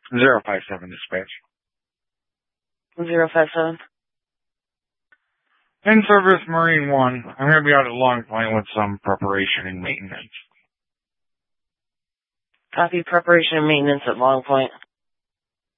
057 dispatch. 057. In service, Marine 1. I'm going to be out at Long Point with some preparation and maintenance. Copy, preparation and maintenance at Long Point.